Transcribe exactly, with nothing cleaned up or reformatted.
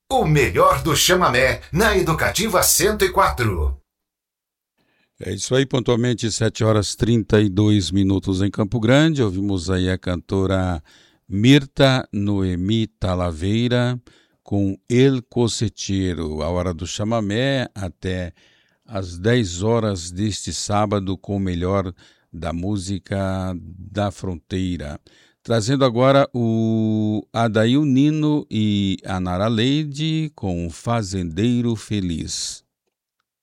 O melhor do chamamé na Educativa cento e quatro. É isso aí, pontualmente sete horas e trinta e dois minutos em Campo Grande. Ouvimos aí a cantora Mirta Noemi Talaveira com El Coceteiro. A hora do chamamé até às dez horas deste sábado com o melhor da música da fronteira. Trazendo agora o Adail Nino e a Nara Leide com Fazendeiro Feliz.